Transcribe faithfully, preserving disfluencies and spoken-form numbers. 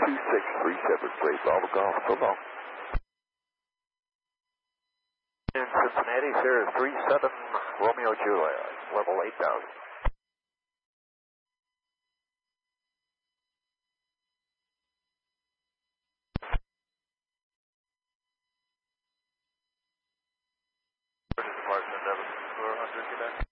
two six three seven three, Bravo Golf, so long. In Cincinnati, Sierra three seven, Romeo Juliet, level eight thousand. Martin Devon, four hundred, good day.